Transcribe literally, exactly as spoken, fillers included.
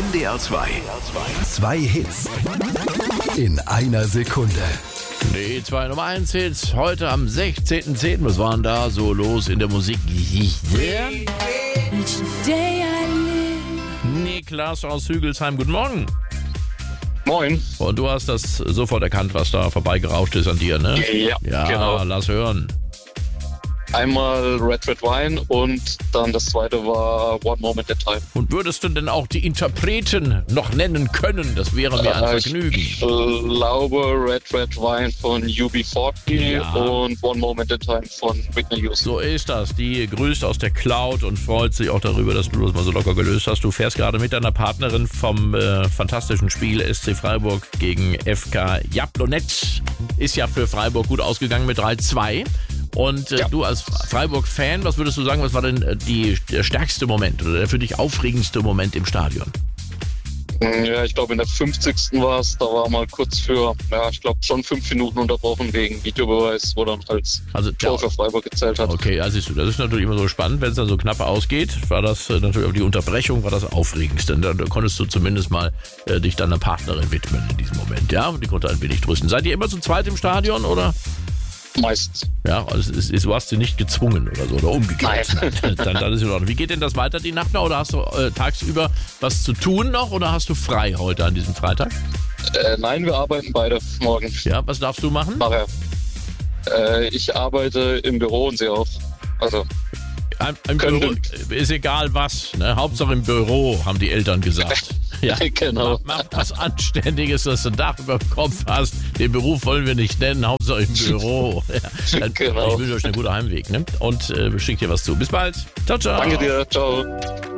N D R zwei. Zwei Hits in einer Sekunde. Die zwei Nummer eins Hits heute am sechzehnten zehnten Was waren da so los in der Musikgeschichte? Niklas aus Hügelsheim, guten Morgen. Moin. Und du hast das sofort erkannt, was da vorbeigerauscht ist an dir, ne? Ja, Ja, genau. lass hören. Einmal Red Red Wine und dann das zweite war One Moment at a Time. Und würdest du denn auch die Interpreten noch nennen können? Das wäre mir ein Äh, Vergnügen. Ich glaube Red Red Wine von U B vierzig Ja. und One Moment at a Time von Whitney Houston. So ist das. Die grüßt aus der Cloud und freut sich auch darüber, dass du das mal so locker gelöst hast. Du fährst gerade mit deiner Partnerin vom äh, fantastischen Spiel S C Freiburg gegen F K Jablonec. Ist ja für Freiburg gut ausgegangen mit drei zwei. Und äh, Ja. du als Freiburg-Fan, was würdest du sagen, was war denn äh, die, der stärkste Moment oder der für dich aufregendste Moment im Stadion? Ja, ich glaube in der fünfzigsten war es, da war mal kurz für, ja, ich glaube schon fünf Minuten unterbrochen wegen Videobeweis, wo dann als Also, Tor für Freiburg gezählt hat. Okay, also siehst du, das ist natürlich immer so spannend, wenn es dann so knapp ausgeht. War das äh, natürlich auch die Unterbrechung, war das Aufregendste. Da, da konntest du zumindest mal äh, dich deiner Partnerin widmen in diesem Moment, ja? Und die konnte ein wenig trösten. Seid ihr immer zu zweit im Stadion, oder? Meistens. Ja, also es ist, du hast sie nicht gezwungen oder so, oder umgekehrt. Nein. dann, dann ist es in Ordnung. Wie geht denn das weiter die Nacht noch? Oder hast du äh, tagsüber was zu tun noch? Oder hast du frei heute an diesem Freitag? Äh, nein, wir arbeiten beide morgen. Ja, was darfst du machen? Nachher. Äh, ich arbeite im Büro und sie auch. Also, Im, im Können- Büro, ist egal was, ne? Hauptsache im Büro, haben die Eltern gesagt. Ja, Genau. Mach, mach was Anständiges, dass du ein Dach über dem Kopf hast. Den Beruf wollen wir nicht nennen, Hauptsache im Büro. Ja, Genau. Ich wünsche euch einen guten Heimweg, ne? Und äh, schick dir was zu. Bis bald. Ciao, ciao. danke dir. Ciao.